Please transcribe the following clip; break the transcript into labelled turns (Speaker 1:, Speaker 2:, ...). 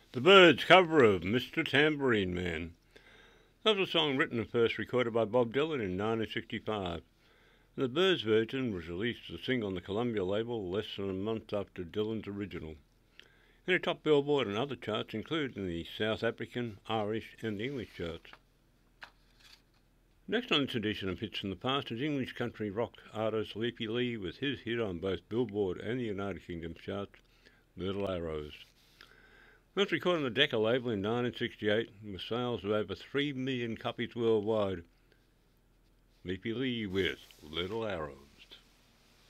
Speaker 1: The Byrds' cover of Mr. Tambourine Man. That was a song written and first recorded by Bob Dylan in 1965. The Byrds' version was released as a single on the Columbia label less than a month after Dylan's original. It topped Billboard and other charts, including the South African, Irish and English charts. Next on this edition of Hits from the Past is English country rock artist Leafy Lee with his hit on both Billboard and the United Kingdom charts, Little Arrows. It was recorded on the Decca label in 1968 with sales of over 3 million copies worldwide. Leafy Lee with Little Arrows.